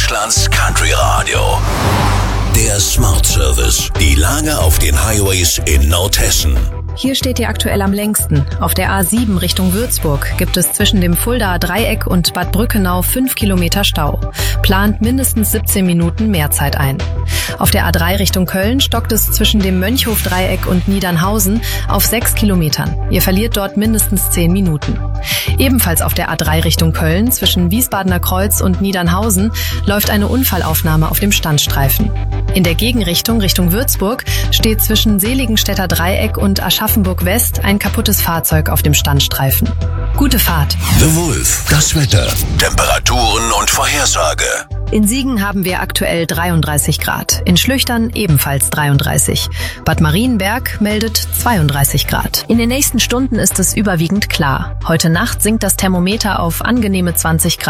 Deutschlands Country Radio. Der Smart Service. Die Lage auf den Highways in Nordhessen. Hier steht ihr aktuell am längsten. Auf der A7 Richtung Würzburg gibt es zwischen dem Fuldaer Dreieck und Bad Brückenau 5 Kilometer Stau. Plant mindestens 17 Minuten Mehrzeit ein. Auf der A3 Richtung Köln stockt es zwischen dem Mönchhof-Dreieck und Niedernhausen auf 6 Kilometern. Ihr verliert dort mindestens 10 Minuten. Ebenfalls auf der A3 Richtung Köln zwischen Wiesbadener Kreuz und Niedernhausen läuft eine Unfallaufnahme auf dem Standstreifen. In der Gegenrichtung Richtung Würzburg steht zwischen Seligenstädter Dreieck und Aschaffenburg West ein kaputtes Fahrzeug auf dem Standstreifen. Gute Fahrt. The Wolf. Das Wetter. Temperaturen und Vorhersage. In Siegen haben wir aktuell 33 Grad. In Schlüchtern ebenfalls 33. Bad Marienberg meldet 32 Grad. In den nächsten Stunden ist es überwiegend klar. Heute Nacht sinkt das Thermometer auf angenehme 20 Grad.